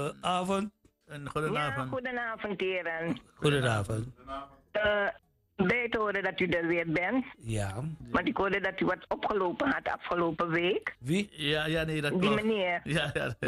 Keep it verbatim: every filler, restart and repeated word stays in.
Avond en goedenavond. Ja, goedenavond, heren. Goedenavond. Uh, blij te horen dat u er weer bent. Ja. Want ik hoorde dat u wat opgelopen had afgelopen week. Wie? Ja, ja, nee, dat Die klopt. meneer. Ja, ja, ja.